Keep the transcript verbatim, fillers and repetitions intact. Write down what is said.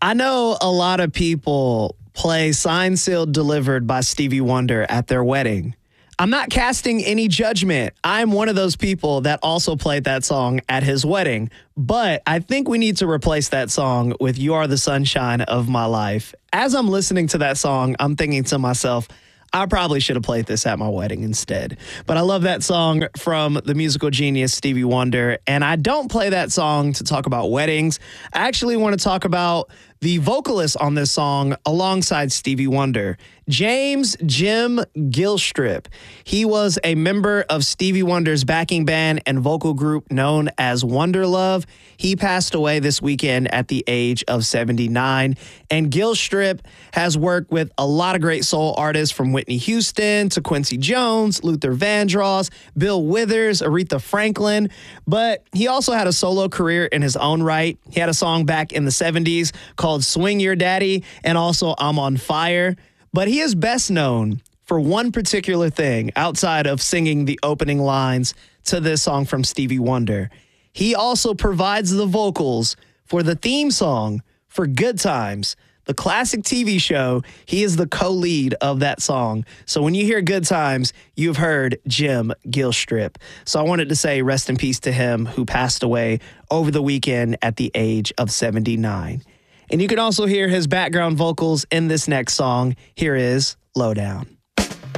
I know a lot of people play Signed, Sealed, Delivered by Stevie Wonder at their wedding. I'm not casting any judgment. I'm one of those people that also played that song at his wedding. But I think we need to replace that song with You Are the Sunshine of My Life. As I'm listening to that song, I'm thinking to myself, I probably should have played this at my wedding instead. But I love that song from the musical genius Stevie Wonder. And I don't play that song to talk about weddings. I actually want to talk about the vocalist on this song alongside Stevie Wonder, James Jim Gilstrap. He was a member of Stevie Wonder's backing band and vocal group known as Wonderlove. He passed away this weekend at the age of seventy-nine. And Gilstrap has worked with a lot of great soul artists from Whitney Houston to Quincy Jones, Luther Vandross, Bill Withers, Aretha Franklin. But he also had a solo career in his own right. He had a song back in the seventies called Swing Your Daddy and also I'm on Fire. But he is best known for one particular thing outside of singing the opening lines to this song from Stevie Wonder. He also provides the vocals for the theme song for Good Times, the classic T V show. He is the co-lead of that song. So when you hear Good Times, you've heard Jim Gilstrap. So I wanted to say rest in peace to him, who passed away over the weekend at the age of seventy-nine. And you can also hear his background vocals in this next song. Here is Lowdown.